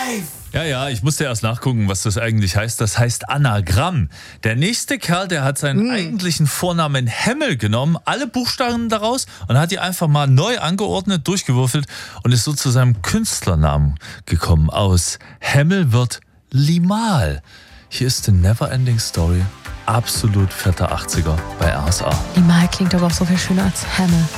Ja, ich musste erst nachgucken, was das eigentlich heißt. Das heißt Anagramm. Der nächste Kerl, der hat seinen eigentlichen Vornamen Hemmel genommen, alle Buchstaben daraus und hat die einfach mal neu angeordnet, durchgewürfelt und ist so zu seinem Künstlernamen gekommen. Aus Hemmel wird Limahl. Hier ist die Neverending Story. Absolut fetter 80er bei RSA. Limahl klingt aber auch so viel schöner als Hemmel.